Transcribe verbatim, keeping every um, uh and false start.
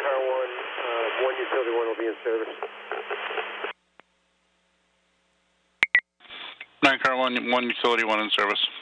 car one, uh, one utility one will be in service. nine car one, one utility one in service.